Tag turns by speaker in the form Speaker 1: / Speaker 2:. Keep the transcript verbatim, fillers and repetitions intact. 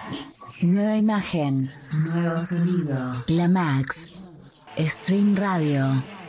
Speaker 1: Nueva imagen, nuevo sonido. La Max, Stream Radio.